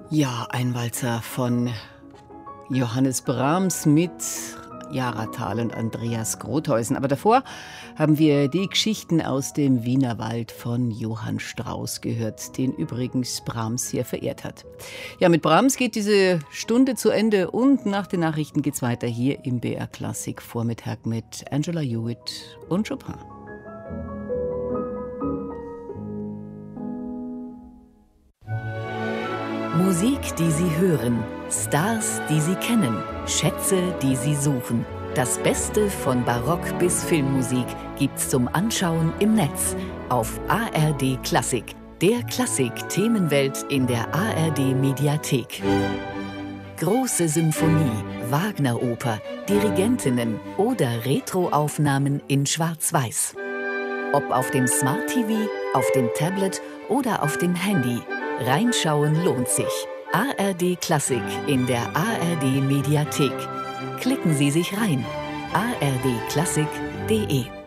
Ja, ein Walzer von Johannes Brahms mit Yara Thal und Andreas Grotheusen. Aber davor haben wir die Geschichten aus dem Wienerwald von Johann Strauss gehört, den übrigens Brahms sehr verehrt hat. Ja, mit Brahms geht diese Stunde zu Ende und nach den Nachrichten geht's weiter hier im BR Klassik Vormittag mit Angela Hewitt und Chopin. Musik, die Sie hören, Stars, die Sie kennen, Schätze, die Sie suchen. Das Beste von Barock bis Filmmusik gibt's zum Anschauen im Netz auf ARD Klassik, der Klassik-Themenwelt in der ARD Mediathek. Große Symphonie, Wagner-Oper, Dirigentinnen oder Retroaufnahmen in Schwarz-Weiß. Ob auf dem Smart TV, auf dem Tablet oder auf dem Handy. Reinschauen lohnt sich. ARD Klassik in der ARD Mediathek. Klicken Sie sich rein. ardklassik.de